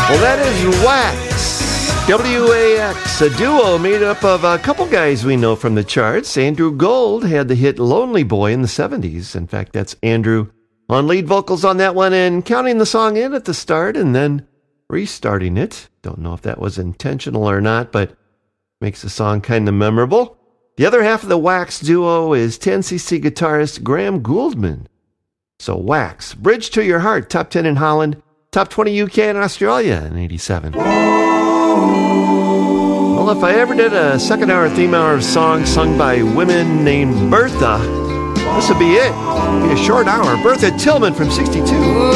Well, that is Wax. W-A-X, a duo made up of a couple guys we know from the charts. Andrew Gold had the hit Lonely Boy in the 70s. In fact, that's Andrew on lead vocals on that one and counting the song in at the start and then restarting it. Don't know if that was intentional or not, but makes the song kind of memorable. The other half of the Wax duo is 10cc guitarist Graham Gouldman. So Wax, Bridge to Your Heart, top 10 in Holland, top 20 UK and Australia in 87. Well, if I ever did a second hour, theme hour of songs sung by women named Bertha, this would be it. It'd be a short hour. Bertha Tillman from 62.